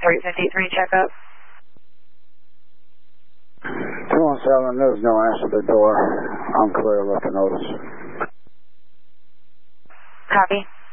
353 checkup. 217, there's no answer to the door. I'm clear, left a notice. Copy.